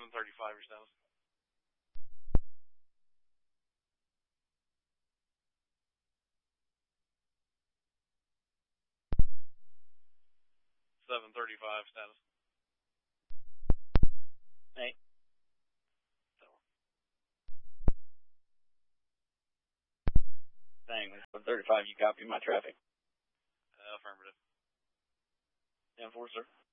735 your status. status. Hey. Dang, 735, you copy my traffic? Affirmative. 10-4, sir.